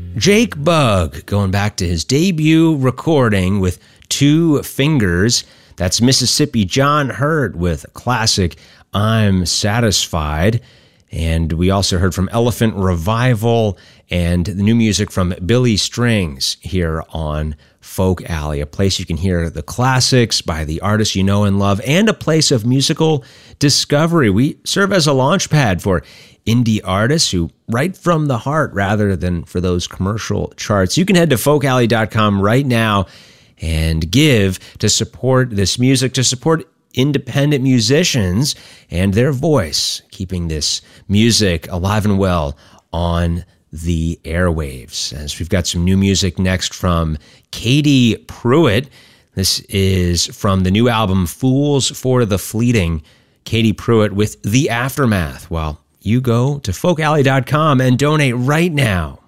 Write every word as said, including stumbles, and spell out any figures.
Jake Bugg, going back to his debut recording with Two Fingers. That's Mississippi John Hurt with a classic, I'm Satisfied. And we also heard from Elephant Revival and the new music from Billy Strings here on Folk Alley, a place you can hear the classics by the artists you know and love, and a place of musical discovery. We serve as a launch pad for indie artists who write from the heart rather than for those commercial charts. You can head to folk alley dot com right now and give to support this music, to support independent musicians and their voice, keeping this music alive and well on the airwaves. As we've got some new music next from Katie Pruitt. This is from the new album Fools for the Fleeting. Katie Pruitt with The Aftermath. Well, you go to folk alley dot com and donate right now.